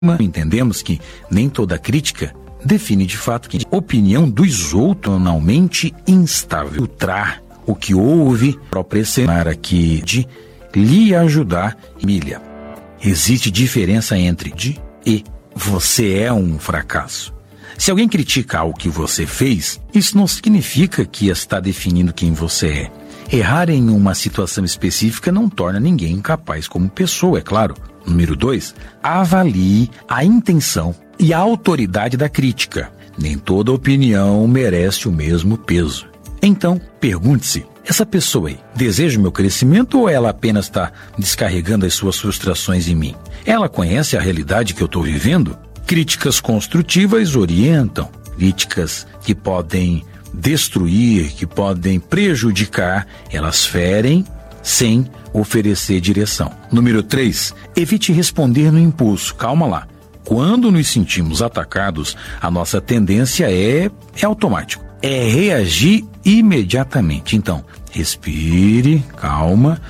Entendemos que nem toda crítica define de fato que a opinião dos outros é normalmente instável. Filtrar o que houve para pressionar aqui de lhe ajudar, Emília. Existe diferença entre de e você é um fracasso. Se alguém critica algo que você fez, isso não significa que está definindo quem você é. Errar em uma situação específica não torna ninguém incapaz como pessoa, é claro. Número 2, avalie a intenção e a autoridade da crítica. Nem toda opinião merece o mesmo peso. Então, pergunte-se, essa pessoa aí deseja o meu crescimento ou ela apenas está descarregando as suas frustrações em mim? Ela conhece a realidade que eu estou vivendo? Críticas construtivas orientam, críticas que podem destruir, que podem prejudicar, elas ferem sem oferecer direção. Número 3, evite responder no impulso. Calma lá. Quando nos sentimos atacados, a nossa tendência é automático. É reagir imediatamente. Então, respire, calma,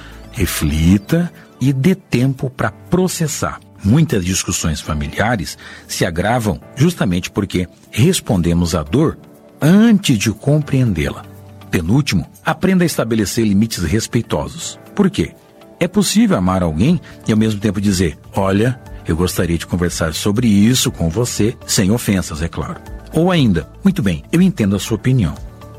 reflita e dê tempo para processar. Muitas discussões familiares se agravam justamente porque respondemos à dor antes de compreendê-la. Penúltimo, aprenda a estabelecer limites respeitosos. Por quê? É possível amar alguém e ao mesmo tempo dizer, olha, eu gostaria de conversar sobre isso com você, sem ofensas, é claro. Ou ainda, muito bem, eu entendo a sua opinião,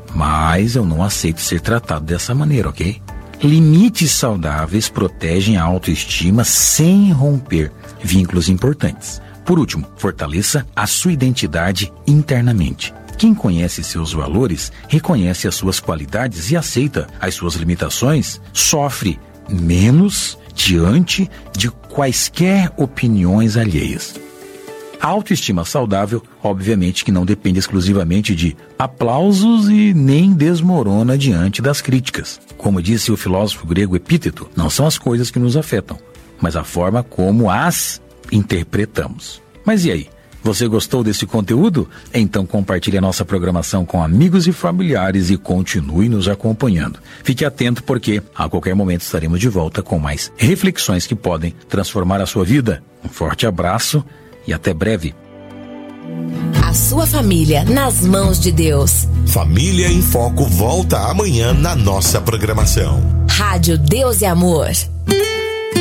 mas eu não aceito ser tratado dessa maneira, ok? Limites saudáveis protegem a autoestima sem romper vínculos importantes. Por último, fortaleça a sua identidade internamente. Quem conhece seus valores, reconhece as suas qualidades e aceita as suas limitações, sofre menos diante de quaisquer opiniões alheias. A autoestima saudável, obviamente, que não depende exclusivamente de aplausos e nem desmorona diante das críticas. Como disse o filósofo grego Epíteto, não são as coisas que nos afetam, mas a forma como as interpretamos. Mas e aí? Você gostou desse conteúdo? Então compartilhe a nossa programação com amigos e familiares e continue nos acompanhando. Fique atento porque a qualquer momento estaremos de volta com mais reflexões que podem transformar a sua vida. Um forte abraço e até breve. A sua família nas mãos de Deus. Família em Foco volta amanhã na nossa programação. Rádio Deus e Amor.